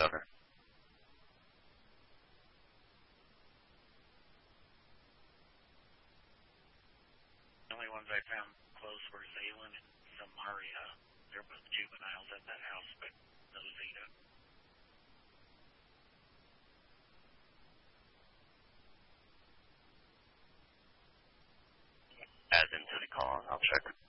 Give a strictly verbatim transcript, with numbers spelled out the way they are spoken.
Over. The only ones I found close were Zaylen and Samaria. They're both juveniles at that house, but no Zeta. As into the call, I'll check.